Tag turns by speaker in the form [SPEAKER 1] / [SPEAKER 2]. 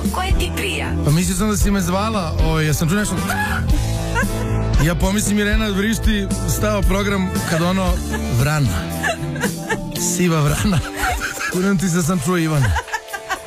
[SPEAKER 1] koje ti prija.
[SPEAKER 2] Pa mislio sam da si me zvala, ja sam čuo nešto. Ja pomislim Irena vrišti, stao program kad ono vrana. Siva vrana. Kunem ti se sam čuo Ivana.